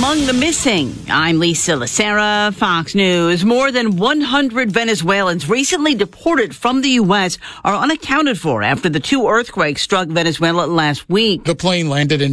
Among the missing, I'm Lisa Lacera, Fox News. More than 100 Venezuelans recently deported from the U.S. are unaccounted for after the two earthquakes struck Venezuela last week. The plane landed in